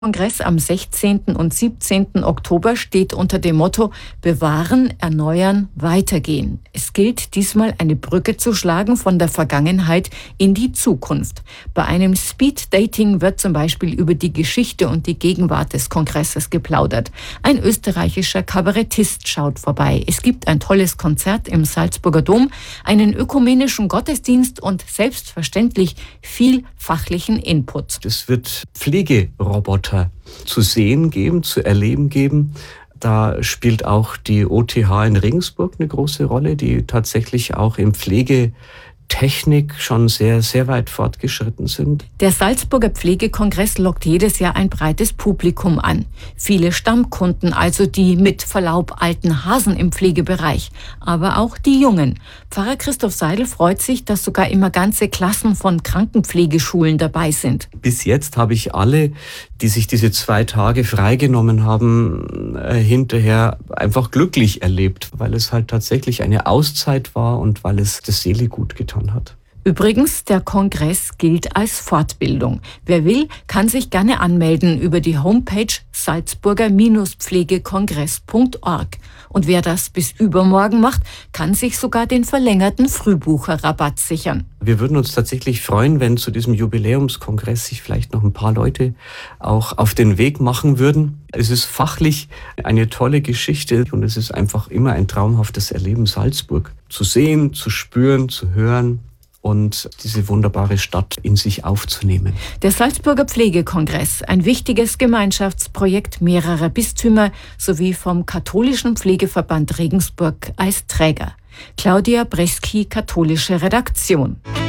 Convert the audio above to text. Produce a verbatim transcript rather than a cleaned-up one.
Kongress am sechzehnten und siebzehnten Oktober steht unter dem Motto Bewahren, Erneuern, Weitergehen. Es gilt diesmal eine Brücke zu schlagen von der Vergangenheit in die Zukunft. Bei einem Speed-Dating wird zum Beispiel über die Geschichte und die Gegenwart des Kongresses geplaudert. Ein österreichischer Kabarettist schaut vorbei. Es gibt ein tolles Konzert im Salzburger Dom, einen ökumenischen Gottesdienst und selbstverständlich viel fachlichen Input. Es wird Pflegeroboter zu sehen geben, zu erleben geben. Da spielt auch die O T H in Regensburg eine große Rolle, die tatsächlich auch in Pflegetechnik schon sehr, sehr weit fortgeschritten sind. Der Salzburger Pflegekongress lockt jedes Jahr ein breites Publikum an. Viele Stammkunden, also die mit Verlaub alten Hasen im Pflegebereich, aber auch die Jungen. Pfarrer Christoph Seidel freut sich, dass sogar immer ganze Klassen von Krankenpflegeschulen dabei sind. Bis jetzt habe ich alle, die sich diese zwei Tage freigenommen haben, äh, hinterher einfach glücklich erlebt, weil es halt tatsächlich eine Auszeit war und weil es der Seele gut getan hat. Übrigens, der Kongress gilt als Fortbildung. Wer will, kann sich gerne anmelden über die Homepage salzburger pflegekongress punkt org. Und wer das bis übermorgen macht, kann sich sogar den verlängerten Frühbucherrabatt sichern. Wir würden uns tatsächlich freuen, wenn zu diesem Jubiläumskongress sich vielleicht noch ein paar Leute auch auf den Weg machen würden. Es ist fachlich eine tolle Geschichte und es ist einfach immer ein traumhaftes Erleben, Salzburg zu sehen, zu spüren, zu hören und diese wunderbare Stadt in sich aufzunehmen. Der Salzburger Pflegekongress, ein wichtiges Gemeinschaftsprojekt mehrerer Bistümer sowie vom Katholischen Pflegeverband Regensburg als Träger. Claudia Breski, katholische Redaktion.